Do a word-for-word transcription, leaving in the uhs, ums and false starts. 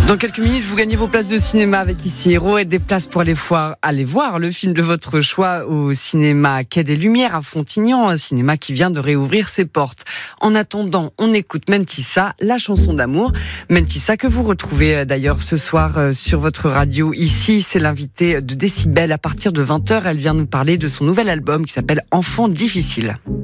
Dans quelques minutes, vous gagnez vos places de cinéma avec Ici Héros et des places pour aller voir, aller voir le film de votre choix au cinéma Quai des Lumières à Fontignan, un cinéma qui vient de réouvrir ses portes. En attendant, on écoute Mentissa, la chanson d'amour. Mentissa que vous retrouvez d'ailleurs ce soir sur votre radio. Ici, c'est l'invitée de Décibel. À partir de vingt heures, elle vient nous parler de son nouvel album qui s'appelle Enfant difficile.